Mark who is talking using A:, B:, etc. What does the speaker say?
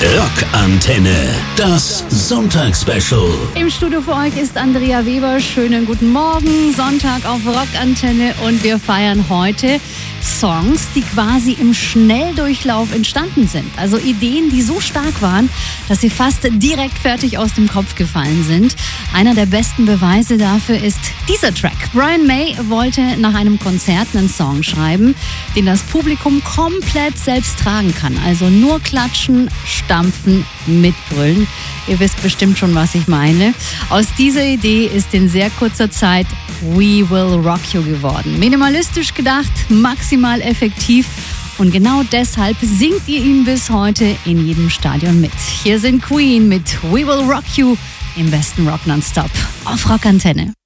A: Rockantenne, das Sonntagsspecial.
B: Im Studio für euch ist Andrea Weber. Schönen guten Morgen, Sonntag auf Rockantenne, und wir feiern heute Songs, die quasi im Schnelldurchlauf entstanden sind. Also Ideen, die so stark waren, dass sie fast direkt fertig aus dem Kopf gefallen sind. Einer der besten Beweise dafür ist dieser Track. Brian May wollte nach einem Konzert einen Song schreiben, den das Publikum komplett selbst tragen kann. Also nur klatschen, stampfen, mitbrüllen. Ihr wisst bestimmt schon, was ich meine. Aus dieser Idee ist in sehr kurzer Zeit We Will Rock You geworden. Minimalistisch gedacht, maximal effektiv, und genau deshalb singt ihr ihn bis heute in jedem Stadion mit. Hier sind Queen mit We Will Rock You im besten Rock Nonstop auf Rockantenne.